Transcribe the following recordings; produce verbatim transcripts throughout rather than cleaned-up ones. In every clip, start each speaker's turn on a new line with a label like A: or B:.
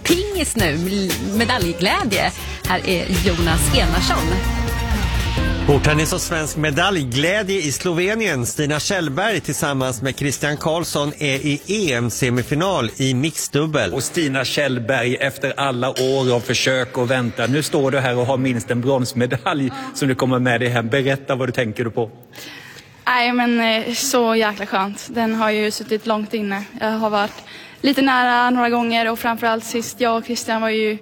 A: pingis nu, medaljglädje. Här är Jonas Enarsson.
B: Bordtennis och svensk medaljglädje i Slovenien. Stina Kjellberg tillsammans med Christian Karlsson är i E M-semifinal i mixdubbel.
C: Och Stina Kjellberg, efter alla år av försök och vänta, nu står du här och har minst en bronsmedalj som du kommer med dig hem. Berätta vad du tänker du på.
D: Nej, men så jäkla skönt. Den har ju suttit långt inne. Jag har varit lite nära några gånger och framförallt sist jag och Christian var ju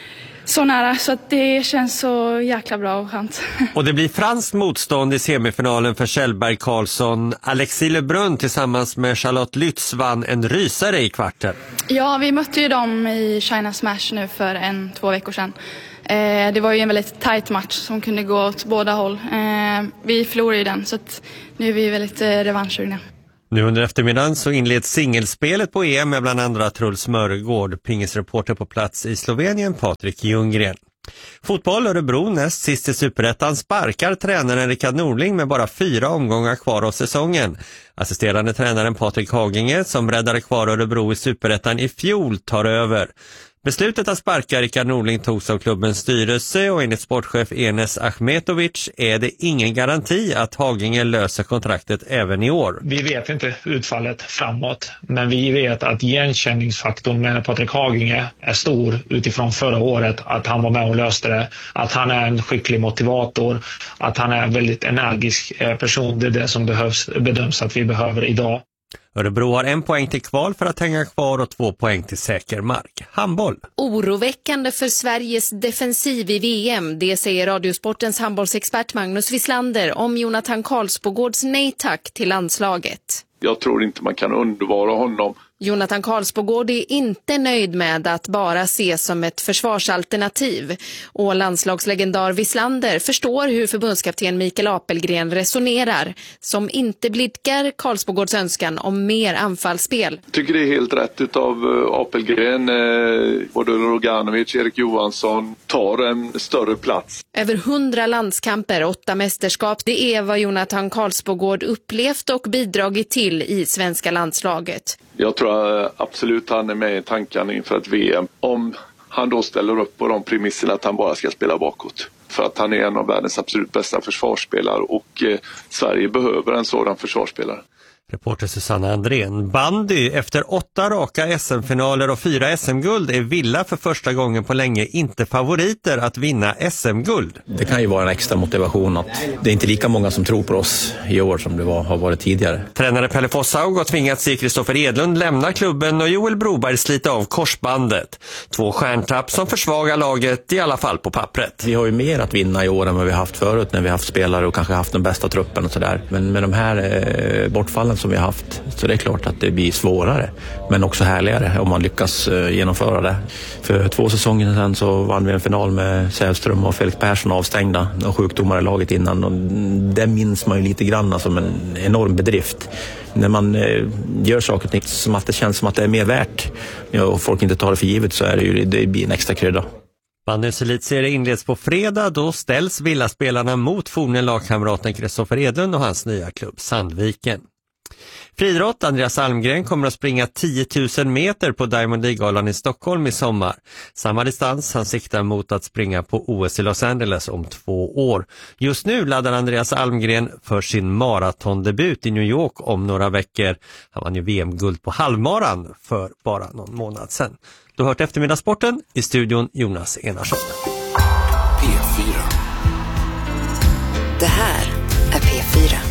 D: så nära, så att det känns så jäkla bra och skönt.
B: Och det blir fransk motstånd i semifinalen för Kjellberg Karlsson. Alexis Lebrun tillsammans med Charlotte Lytz vann en rysare i kvarten.
D: Ja, vi mötte ju dem i China Smash nu för en, två veckor sedan. Eh, det var ju en väldigt tight match som kunde gå åt båda håll. Eh, vi förlorade ju den, så att nu är vi väldigt eh, revanschsugna.
B: Nu under eftermiddagen så inleds singelspelet på E M med bland andra Truls Mörgård, pingisreporter på plats i Slovenien, Patrik Ljunggren. Fotboll Örebro näst sist i Superettan sparkar tränaren Rickard Norling med bara fyra omgångar kvar av säsongen. Assisterande tränaren Patrik Haginge, som räddade kvar Örebro i Superettan i fjol, tar över. Beslutet att sparka Rickard Norling togs av klubbens styrelse och enligt sportchef Enes Ahmetovic är det ingen garanti att Haginge löser kontraktet även i år.
E: Vi vet inte utfallet framåt, men vi vet att igenkänningsfaktorn med Patrik Haginge är stor utifrån förra året, att han var med och löste det, att han är en skicklig motivator, att han är en väldigt energisk person. Det är det som behövs, bedöms att vi behöver idag.
B: Örebro har en poäng till kval för att hänga kvar och två poäng till säker mark. Handboll.
A: Oroväckande för Sveriges defensiv i V M. Det säger Radiosportens handbollsexpert Magnus Wislander om Jonathan Karlsbogårds nej tack till landslaget.
F: Jag tror inte man kan undvara honom.
A: Jonathan Karlsbogård är inte nöjd med att bara ses som ett försvarsalternativ. Och landslagslegendar Wislander förstår hur förbundskapten Mikael Apelgren resonerar, som inte blidkar Karlsbogårds önskan om mer anfallsspel.
F: Jag tycker det är helt rätt utav Apelgren. Både Roganovic, Erik Johansson tar en större plats.
A: Över hundra landskamper, åtta mästerskap, det är vad Jonathan Karlsbogård upplevt och bidragit till i svenska landslaget.
F: Jag tror absolut han är med i tankarna inför ett V M. Om han då ställer upp på de premisserna att han bara ska spela bakåt. För att han är en av världens absolut bästa försvarsspelare och eh, Sverige behöver en sådan försvarsspelare.
B: Reporter Susanna Andrén. Bandy, efter åtta raka S M-finaler och fyra S M-guld är Villa för första gången på länge inte favoriter att vinna S M-guld.
G: Det kan ju vara en extra motivation att det är inte lika många som tror på oss i år som det var, har varit tidigare.
B: Tränare Pelle Fosshaug har tvingats se Kristoffer Edlund lämna klubben och Joel Broberg slita av korsbandet. Två stjärntapp som försvagar laget, i alla fall på pappret.
G: Vi har ju mer att vinna i år än vad vi har haft förut när vi har haft spelare och kanske haft den bästa truppen och sådär. Men med de här eh, bortfallen som vi har haft, så det är klart att det blir svårare men också härligare om man lyckas uh, genomföra det. För två säsonger sedan så vann vi en final med Sävström och Felix Persson avstängda och sjukdomar i laget innan, och det minns man ju lite grann som en enorm bedrift. När man uh, gör saker som att det känns som att det är mer värt, ja, och folk inte tar det för givet, så är det ju, det blir en extra krydda.
B: Bandys elitserie inleds på fredag. Då ställs Villaspelarna mot forne lagkamraten Kristoffer Edlund och hans nya klubb Sandviken. Friidrott, Andreas Almgren kommer att springa tio tusen meter på Diamond League-galan i Stockholm i sommar. Samma distans han siktar mot att springa på O S i Los Angeles om två år. Just nu laddar Andreas Almgren för sin maratondebut i New York om några veckor. Han vann ju V M-guld på halvmaran för bara någon månad sedan. Du har hört eftermiddagssporten, i studion Jonas Enarsson.
H: P fyra. Det här är P fyra.